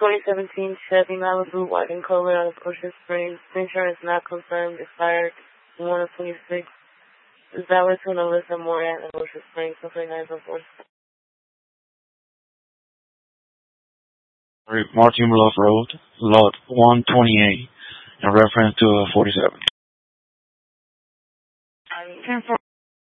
2017 Chevy Malibu white in color out of Ocean Springs. Insurance not confirmed, expired 1 of 26. Is valid to Alyssa Moran in Ocean Springs, 2904. Martin Love Road, lot 128, in reference to 47. 10-4.